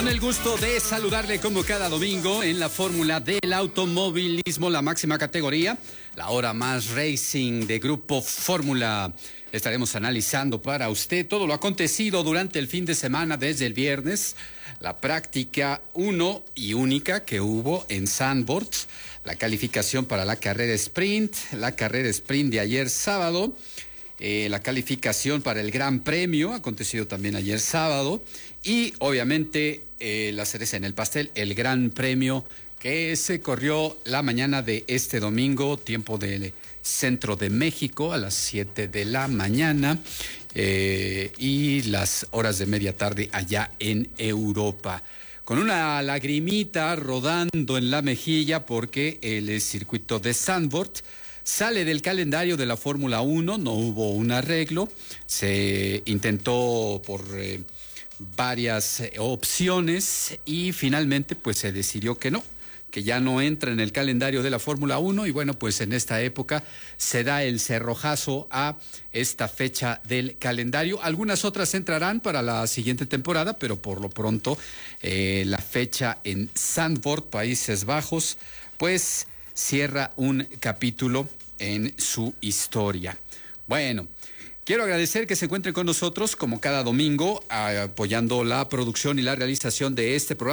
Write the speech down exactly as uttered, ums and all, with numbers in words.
Con el gusto de saludarle como cada domingo en la fórmula del automovilismo, la máxima categoría, la hora más racing de Grupo Fórmula. Estaremos analizando para usted todo lo acontecido durante el fin de semana desde el viernes, la práctica uno y única que hubo en Zandvoort, la calificación para la carrera sprint, la carrera sprint de ayer sábado, eh, la calificación para el Gran Premio, acontecido también ayer sábado, y obviamente eh, la cereza en el pastel, el Gran Premio que se corrió la mañana de este domingo, tiempo del centro de México, a las siete de la mañana, eh, y las horas de media tarde allá en Europa. Con una lagrimita rodando en la mejilla porque el circuito de Zandvoort sale del calendario de la Fórmula uno, no hubo un arreglo, se intentó por eh, varias eh, opciones y finalmente pues se decidió que no, que ya no entra en el calendario de la Fórmula uno y bueno, pues en esta época se da el cerrojazo a esta fecha del calendario. Algunas otras entrarán para la siguiente temporada, pero por lo pronto eh, la fecha en Zandvoort, Países Bajos, pues cierra un capítulo en su historia. Bueno, quiero agradecer que se encuentren con nosotros como cada domingo, apoyando la producción y la realización de este programa.